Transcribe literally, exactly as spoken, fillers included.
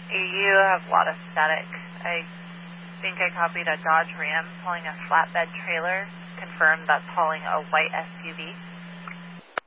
You have a lot of static. I think I copied a Dodge Ram pulling a flatbed trailer. Confirmed that's hauling a white S U V.